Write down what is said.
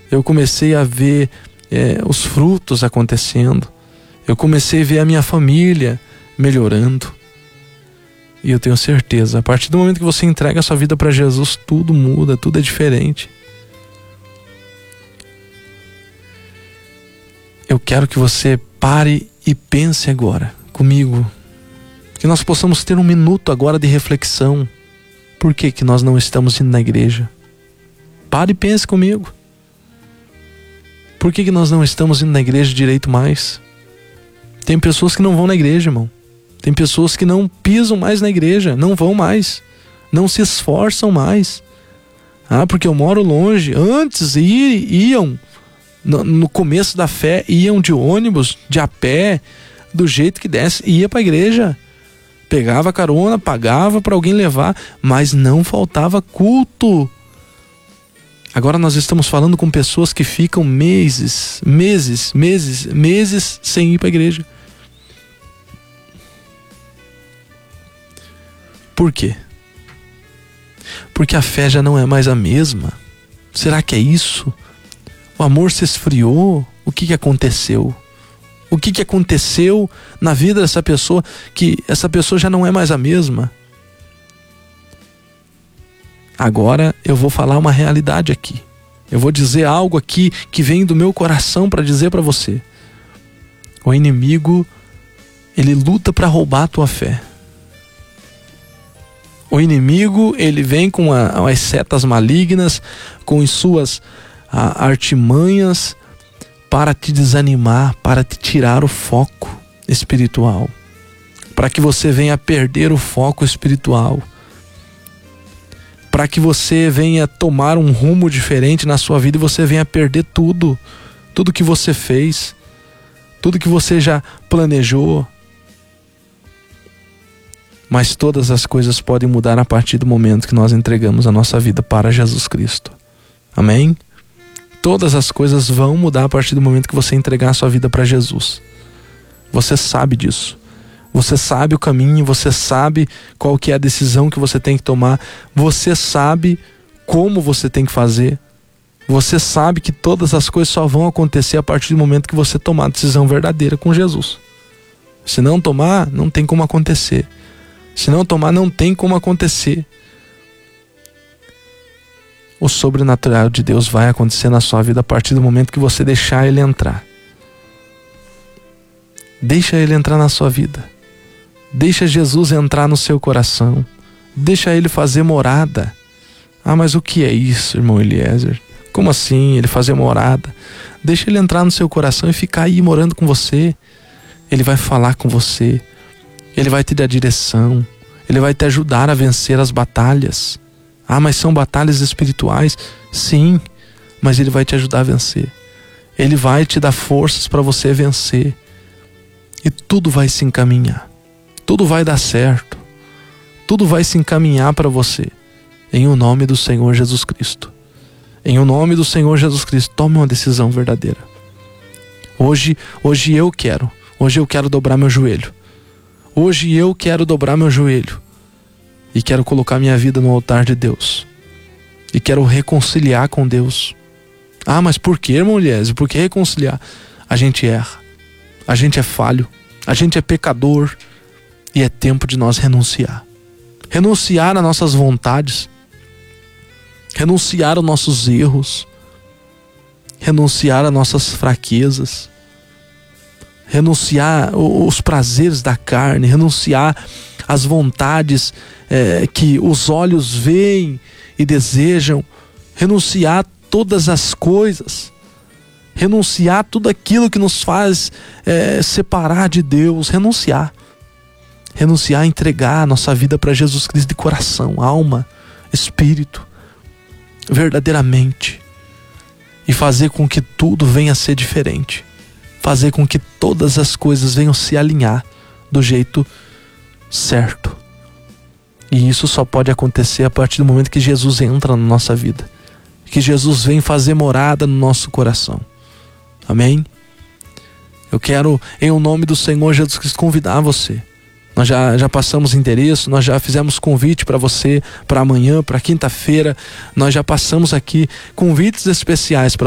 Eu comecei a ver os frutos acontecendo. Eu comecei a ver a minha família melhorando. E eu tenho certeza, a partir do momento que você entrega a sua vida para Jesus, tudo muda, tudo é diferente. Eu quero que você pare e pense agora comigo, que nós possamos ter um minuto agora de reflexão. Por que nós não estamos indo na igreja? Pare e pense comigo. Por que nós não estamos indo na igreja direito mais? Tem pessoas que não vão na igreja, irmão. Tem pessoas que não pisam mais na igreja, não vão mais, não se esforçam mais. Porque eu moro longe. Antes iam, no começo da fé, iam de ônibus, de a pé, do jeito que desse, ia para a igreja. Pegava carona, pagava para alguém levar, mas não faltava culto. Agora nós estamos falando com pessoas que ficam meses sem ir para a igreja. Por quê? Porque a fé já não é mais a mesma. Será que é isso? O amor se esfriou? O que aconteceu? O que aconteceu na vida dessa pessoa, que essa pessoa já não é mais a mesma? Agora eu vou falar uma realidade aqui. Eu vou dizer algo aqui que vem do meu coração para dizer para você. O inimigo, ele luta para roubar a tua fé. O inimigo, ele vem com as setas malignas, com as suas artimanhas para te desanimar, para te tirar o foco espiritual, para que você venha perder o foco espiritual, para que você venha tomar um rumo diferente na sua vida e você venha perder tudo que você fez, tudo que você já planejou. Mas todas as coisas podem mudar a partir do momento que nós entregamos a nossa vida para Jesus Cristo. Amém? Todas as coisas vão mudar a partir do momento que você entregar a sua vida para Jesus. Você sabe disso. Você sabe o caminho, você sabe qual que é a decisão que você tem que tomar. Você sabe como você tem que fazer. Você sabe que todas as coisas só vão acontecer a partir do momento que você tomar a decisão verdadeira com Jesus. Se não tomar, não tem como acontecer. Se não tomar, não tem como acontecer. O sobrenatural de Deus vai acontecer na sua vida a partir do momento que você deixar Ele entrar. Deixa Ele entrar na sua vida. Deixa Jesus entrar no seu coração. Deixa Ele fazer morada. Mas o que é isso, irmão Eliezer? Como assim, Ele fazer morada? Deixa Ele entrar no seu coração e ficar aí morando com você. Ele vai falar com você. Ele vai te dar direção. Ele vai te ajudar a vencer as batalhas. Mas são batalhas espirituais? Sim, mas Ele vai te ajudar a vencer. Ele vai te dar forças para você vencer. E tudo vai se encaminhar. Tudo vai dar certo. Tudo vai se encaminhar para você. Em o nome do Senhor Jesus Cristo. Em o nome do Senhor Jesus Cristo, tome uma decisão verdadeira. Hoje eu quero dobrar meu joelho. Hoje eu quero dobrar meu joelho. E quero colocar minha vida no altar de Deus. E quero reconciliar com Deus. Mas por que, irmão Eliezer? Por que reconciliar? A gente erra. A gente é falho. A gente é pecador. E é tempo de nós renunciar. Renunciar às nossas vontades. Renunciar aos nossos erros. Renunciar às nossas fraquezas. Renunciar os prazeres da carne. Renunciar às vontades que os olhos veem e desejam. Renunciar a todas as coisas. Renunciar a tudo aquilo que nos faz separar de Deus. Renunciar a entregar a nossa vida para Jesus Cristo de coração, alma, espírito, verdadeiramente. E fazer com que tudo venha a ser diferente. Fazer com que todas as coisas venham se alinhar do jeito certo. E isso só pode acontecer a partir do momento que Jesus entra na nossa vida. Que Jesus vem fazer morada no nosso coração. Amém? Eu quero, em o nome do Senhor Jesus Cristo, convidar você. Nós já passamos endereço, nós já fizemos convite para você, para amanhã, para quinta-feira. Nós já passamos aqui convites especiais para